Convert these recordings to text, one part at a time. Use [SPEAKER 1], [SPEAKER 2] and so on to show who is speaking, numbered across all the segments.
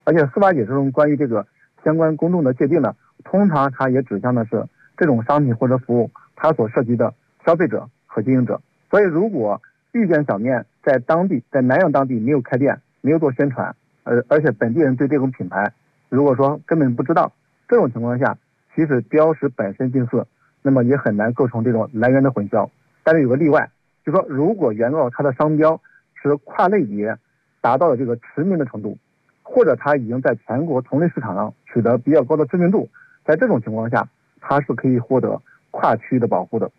[SPEAKER 1] 而且司法解释中关于这个相关公众的界定呢，通常它也指向的是这种商品或者服务它所涉及的消费者和经营者。所以如果遇见小面在当地，在南阳当地没有开店，没有做宣传，而且本地人对这种品牌如果说根本不知道，这种情况下，即使标识本身近似，那么也很难构成这种来源的混淆。但是有个例外，就是说如果原告它的商标是跨类别达到了这个驰名的程度，或者它已经在全国同类市场上取得比较高的知名度，在这种情况下，它是可以获得跨区域的保护的。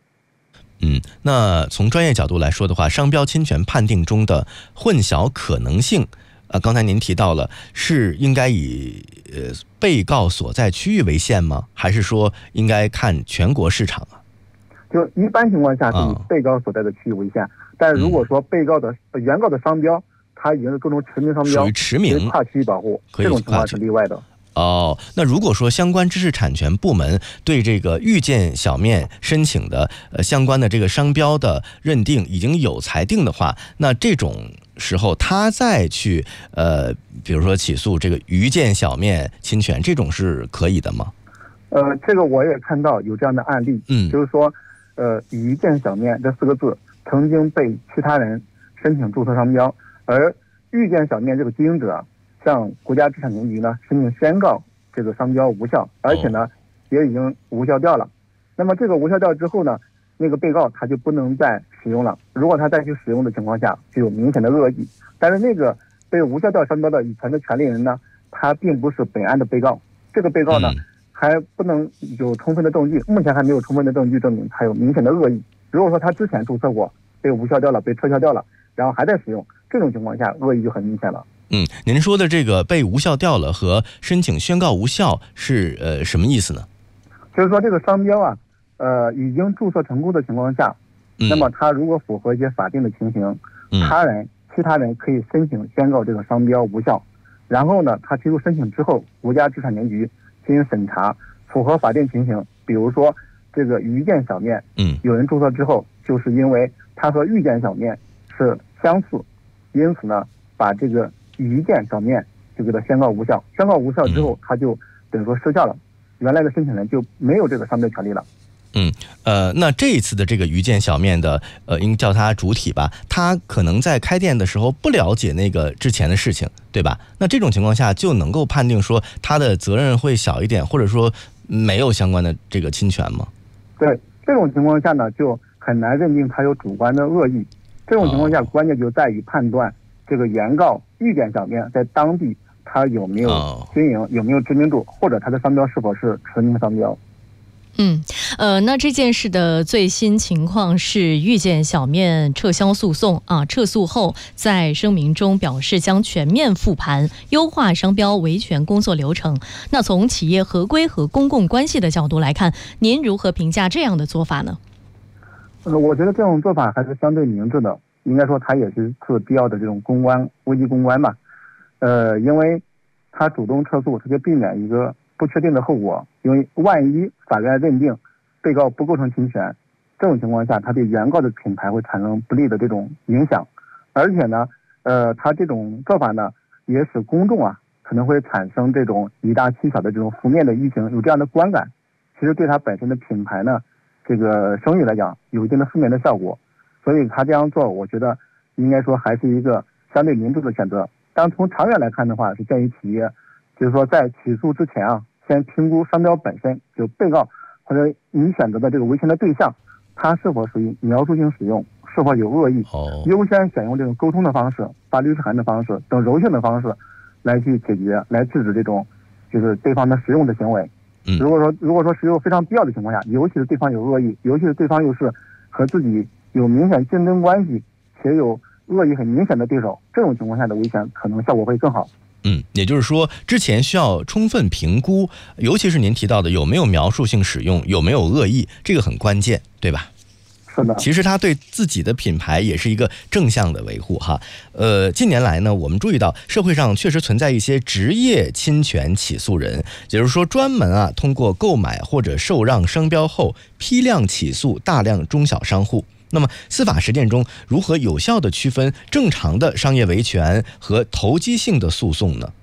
[SPEAKER 2] 那从专业角度来说的话，商标侵权判定中的混淆可能性，刚才您提到了，是应该以被告所在区域为限吗？还是说应该看全国市场啊？
[SPEAKER 1] 就一般情况下是以被告所在的区域为限，但如果说被告的原告的商标它已经是各种驰名商标，
[SPEAKER 2] 属于驰名，
[SPEAKER 1] 跨区域保护，这种情况是例外的。
[SPEAKER 2] 那如果说相关知识产权部门对这个遇见小面申请的相关的这个商标的认定已经有裁定的话，那这种时候他再去比如说起诉这个遇见小面侵权，这种是可以的吗？
[SPEAKER 1] 这个我也看到有这样的案例，就是说遇见小面这4个字曾经被其他人申请注册商标，而遇见小面这个经营者向国家知识产权局呢申请宣告这个商标无效，而且呢也已经无效掉了。那么这个无效掉之后呢，那个被告他就不能再使用了，如果他再去使用的情况下就有明显的恶意。但是那个被无效掉商标的以前的权利人呢，他并不是本案的被告，这个被告呢还不能有充分的证据，目前还没有充分的证据证明他有明显的恶意。如果说他之前注册过被无效掉了，被撤销掉了，然后还在使用，这种情况下恶意就很明显了。
[SPEAKER 2] 您说的这个被无效掉了和申请宣告无效是什么意思呢？
[SPEAKER 1] 就是说这个商标啊已经注册成功的情况下，那么他如果符合一些法定的情形，其他人可以申请宣告这个商标无效，然后呢他提出申请之后，国家知识产权局进行审查，符合法定情形，比如说这个遇见小面有人注册之后，就是因为他和遇见小面是相似，因此呢把这个遇见小面就给他宣告无效，宣告无效之后他就等于说失效了，原来的申请人就没有这个商标权利了。
[SPEAKER 2] 那这一次的这个遇见小面的应叫他主体吧，他可能在开店的时候不了解那个之前的事情，对吧？那这种情况下就能够判定说他的责任会小一点，或者说没有相关的这个侵权吗？
[SPEAKER 1] 对，这种情况下呢就很难认定他有主观的恶意。这种情况下关键就在于判断这个原告遇见小面在当地他有没有经营，有没有知名度，或者他的商标是否是驰名商标。
[SPEAKER 3] 那这件事的最新情况是遇见小面撤销诉讼撤诉后在声明中表示将全面复盘优化商标维权工作流程。那从企业合规和公共关系的角度来看，您如何评价这样的做法呢？
[SPEAKER 1] 我觉得这种做法还是相对明智的，应该说它也是次必要的这种公关危机公关吧。因为他主动撤诉，他就避免一个不确定的后果，因为万一法院认定被告不构成侵权，这种情况下他对原告的品牌会产生不利的这种影响。而且呢他这种做法呢也使公众可能会产生这种以大欺小的这种负面的舆情，有这样的观感，其实对他本身的品牌呢这个声誉来讲有一定的负面的效果。所以他这样做我觉得应该说还是一个相对明智的选择。但从长远来看的话，是建议企业就是说在起诉之前先评估商标本身，就被告或者你选择的这个维权的对象，它是否属于描述性使用，是否有恶意，优先选用这种沟通的方式、发律师函的方式等柔性的方式来去解决，来制止这种就是对方的使用的行为。如果说使用非常必要的情况下，尤其是对方有恶意，尤其是对方又是和自己有明显竞争关系且有恶意很明显的对手，这种情况下的维权可能效果会更好。
[SPEAKER 2] 也就是说之前需要充分评估，尤其是您提到的有没有描述性使用，有没有恶意，这个很关键，对吧？
[SPEAKER 1] 是的，
[SPEAKER 2] 其实他对自己的品牌也是一个正向的维护哈。近年来呢，我们注意到社会上确实存在一些职业侵权起诉人，也就是说专门通过购买或者受让商标后批量起诉大量中小商户。那么司法实践中如何有效地区分正常的商业维权和投机性的诉讼呢？